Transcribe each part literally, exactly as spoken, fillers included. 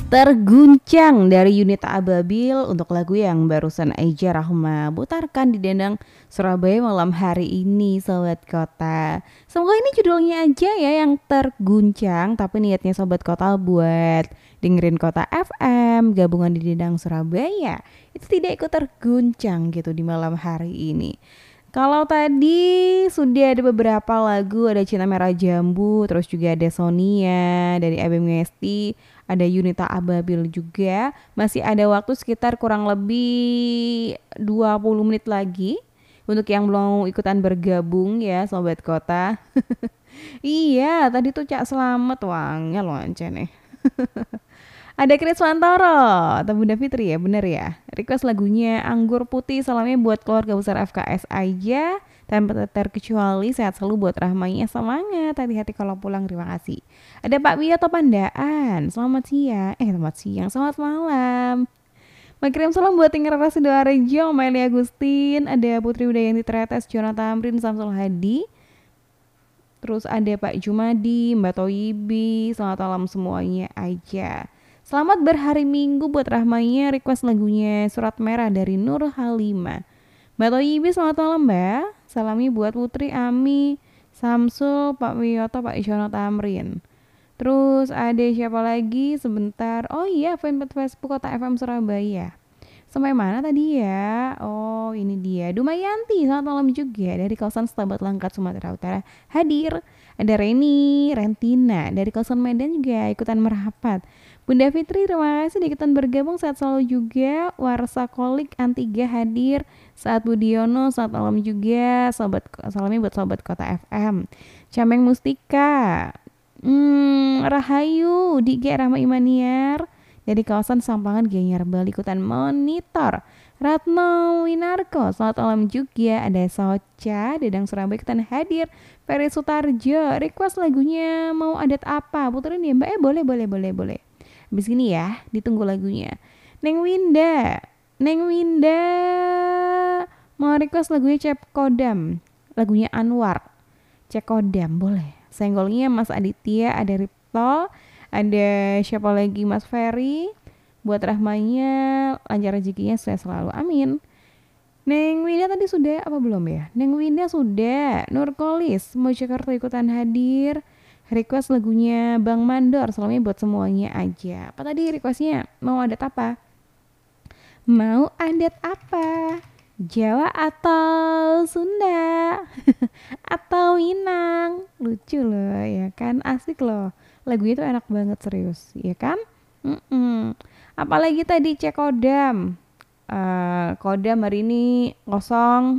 Terguncang dari Yunita Ababil untuk lagu yang barusan Aija Rahma putarkan di Dendang Surabaya malam hari ini, Sobat Kota. Semoga ini judulnya aja ya yang terguncang, tapi niatnya Sobat Kota buat dengerin Kota F M gabungan di Dendang Surabaya itu tidak ikut terguncang gitu di malam hari ini. Kalau tadi sudah ada beberapa lagu, ada Cinta Merah Jambu, terus juga ada Sonia dari Abim Ngesti, ada Yunita Ababil juga. Masih ada waktu sekitar kurang lebih dua puluh menit lagi untuk yang belum ikutan bergabung ya Sobat Kota. Iya, tadi tuh Cak Selamat wangi loh nih. Ada Chris Wantoro atau Bunda Fitri ya, bener ya. Request lagunya Anggur Putih, salamnya buat keluarga besar F K S aja. Tanpa terkecuali, sehat selalu buat Rahmanya, semangat, hati-hati kalau pulang, terima kasih. Ada Pak Wiyoto Pandaan, selamat siang, eh selamat siang, selamat malam. Makirim salam buat Tinggal Rasi Doarejo, Meli Agustin, ada Putri Udayanti Tretes, Jonathan Tamrin, Samsul Hadi. Terus ada Pak Jumadi, Mbak Toyibi, selamat malam semuanya aja. Selamat berhari Minggu buat Rahmanya, request lagunya Surat Merah dari Nur Halimah. Mbak Toyibi selamat malam Mbak. Salamnya buat Putri, Ami, Samsul, Pak Wiyoto, Pak Isyono Tamrin. Terus ada siapa lagi sebentar. Oh iya, fanpage Facebook Kota F M Surabaya. Sampai mana tadi ya? Oh ini dia Dumayanti, selamat malam juga dari kawasan Setabat Langkat Sumatera Utara hadir. Ada Reni, Rentina dari kawasan Medan juga ikutan merapat. Bunda Fitri terima kasih ikutan bergabung, saat selalu juga. Warsa Kolik Antiga hadir. Saat Budiono selamat malam juga. Sobat salamnya buat Sobat Kota F M. Cameng Mustika, hmm, Rahayu di G Rahma Imaniar dari kawasan Sampangan Gianyar Bali ikutan monitor. Ratno Winarko selamat malam juga. Ada Soca Dedang Surabaya ikutan hadir. Ferry Sutarjo request lagunya mau adat apa, puterin ya Mbak. Eh boleh boleh boleh boleh. Habis ini ya ditunggu lagunya. Neng Winda Neng Winda mau request lagunya Cep Kodam, lagunya Anwar Cep Kodam boleh. Senggolnya Mas Aditya, ada Ripto, ada siapa lagi Mas Ferry. Buat Rahmanya lancar rezekinya saya selalu, amin. Neng Winda tadi sudah apa belum ya? Neng Winda sudah. Nurkolis mau Jakarta ikutan hadir. Request lagunya Bang Mandor, salamnya buat semuanya aja. Apa tadi requestnya? Mau adat apa? Mau adat apa? Jawa atau Sunda? Atau Minang? Lucu loh ya kan, asik loh. Lagunya tuh enak banget serius, ya kan? Mm-mm. Apalagi tadi Cek Kodam. Uh, Kodam hari ini kosong.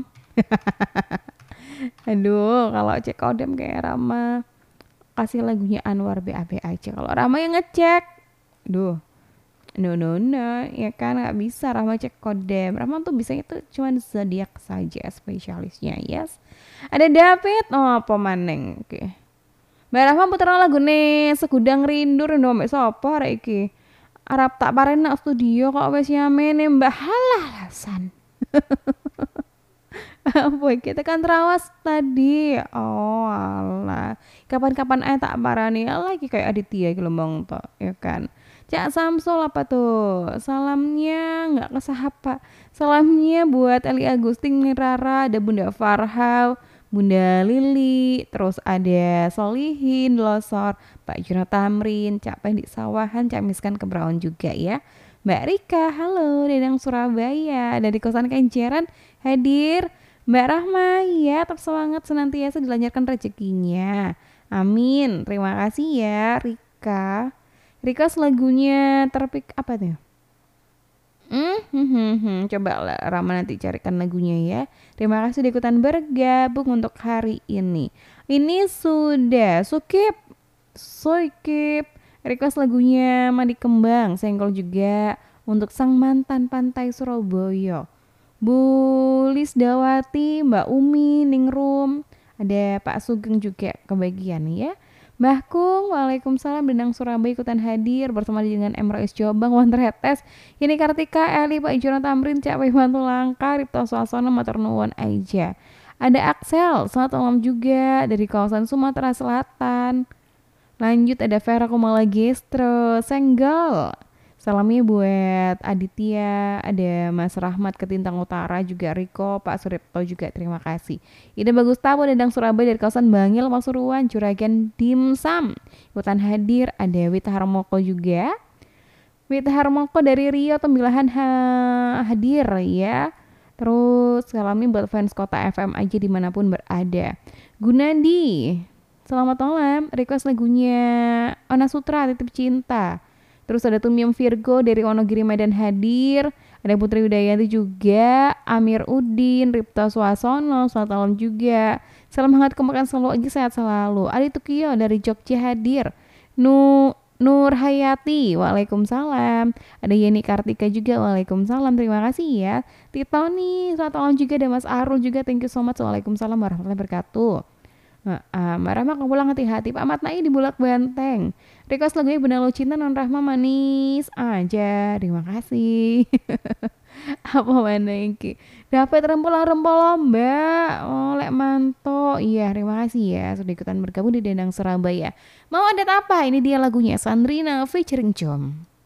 Aduh, kalau Cek Kodam kayak Rama kasih lagunya Anwar B A B aja. Kalau Rama yang ngecek, duh, no no no, ya kan nggak bisa Rama Cek Kodam. Rama tuh bisa itu cuma zodiak saja spesialisnya, yes. Ada David, oh pemaneng, oke. Okay. Mbak Rahma putra lagu nih Segudang Rindu rindu mbak sopo arek iki. Arab tak parena studio kok wis nyamene Mbak, halah alasan. Apa kita kan terawas tadi. Oh alah. Kapan-kapan ae tak parani lagi kayak Aditya gelombang tok ya kan. Cak Samsul apa tuh? Salamnya enggak ke sahapa. Salamnya buat Eli Agustin, Rara, ada Bunda Farhau, Bunda Lili, terus ada Solihin, Losor, Pak Jonathan Tamrin, Cak Pendik Sawahan, Cak Miskan Kebraun juga ya. Mbak Rika, halo, Dedang Surabaya, dari kosan Kenjeran hadir. Mbak Rahma, ya tetap semangat senantiasa dilancarkan rezekinya. Amin, terima kasih ya Rika. Rika lagunya terpik apa tuh? Hmm, hmm, hmm, hmm. Coba lah Rama nanti carikan lagunya ya. Terima kasih udah ikutan bergabung untuk hari ini. Ini sudah Sukip Sukip request lagunya Mandi Kembang, senggol juga untuk sang mantan pantai Surabaya. Bu Lisdawati, Mbak Umi, Ningrum, ada Pak Sugeng juga kebagian ya. Mbah Kung, waalaikumsalam, Dendang Surabaya ikutan hadir bersama dengan Emrois Jombang, Wanterhetes, ini Kartika, Eli, Pak Ijono Tamrin, Cak Wimantu Langka, Ripto Suasono, Matur Nuwun aja. Ada Axel, selamat malam juga dari kawasan Sumatera Selatan. Lanjut ada Vera Kumala Gestro, Senggol. Salamnya buat Aditya, ada Mas Rahmat Ketintang Utara, juga Riko, Pak Suripto juga terima kasih. Ida Bagus Tabo Dedang Surabaya dari kawasan Bangil, Pasuruan, Juragan Dimsum. Ikutan hadir ada Wita Harmoko juga. Wita Harmoko dari Rio Tembilahan ha- hadir ya. Terus salamnya buat fans Kota F M aja dimanapun berada. Gunadi, selamat malam. Request lagunya Ona Sutra Titip Cinta. Terus ada Tumyam Virgo dari Wonogiri Medan hadir. Ada Putri Widayanti juga, Amir Udin, Ripta Suasono, selamat malam juga. Salam hangat kemakan selalu aja sehat selalu. Adi Tukio dari Jogja hadir. Nu Nur Hayati, waalaikumsalam. Ada Yeni Kartika juga, waalaikumsalam. Terima kasih ya. Tito nih, selamat malam juga. Ada Mas Arul juga, thank you so much. Waalaikumsalam warahmatullahi wabarakatuh. Nah, uh, Mbak Rahma kamu pulang hati-hati. Pak Matnai di Bulak Banteng. Request lagunya Benar Lo Cinta Non Rahma manis aja. Terima kasih. Apa mana iki? Dapat rempolan-rempol lomba. Oh, lek manto. Iya, terima kasih ya sudah ikutan bergabung di Dendang Surabaya. Mau adat apa? Ini dia lagunya Sandrina featuring Jom.